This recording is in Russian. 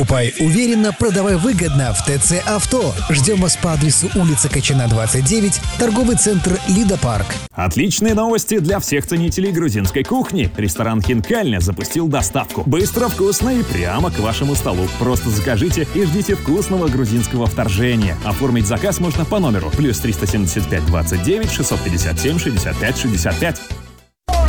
Покупай уверенно, продавай выгодно в ТЦ Авто. Ждем вас по адресу улица Качана, 29, торговый центр Лидопарк. Отличные новости для всех ценителей грузинской кухни. Ресторан «Хинкальня» запустил доставку. Быстро, вкусно и прямо к вашему столу. Просто закажите и ждите вкусного грузинского вторжения. Оформить заказ можно по номеру +375 29 657 65 65.